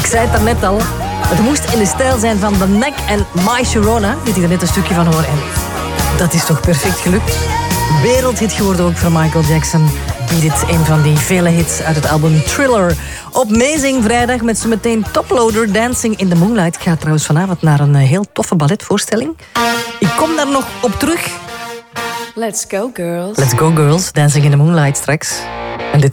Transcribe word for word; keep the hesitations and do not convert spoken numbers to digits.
Ik zei het daarnet al. Het moest in de stijl zijn van The Neck en My Sharona. Je liet er net een stukje van horen. En dat is toch perfect gelukt. Wereldhit geworden ook voor Michael Jackson. Dit een van die vele hits uit het album Thriller. Op Amazing vrijdag met zo meteen Toploader, Dancing in the Moonlight. Ik ga trouwens vanavond naar een heel toffe balletvoorstelling. Ik kom daar nog op terug. Let's go, girls. Let's go, girls. Dancing in the Moonlight straks. En dit